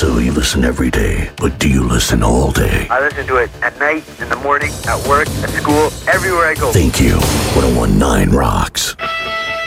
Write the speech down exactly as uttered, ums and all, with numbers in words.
So you listen every day, but do you listen all day? I listen to it at night, in the morning, at work, at school, everywhere I go. Thank you. ten nineteen rocks.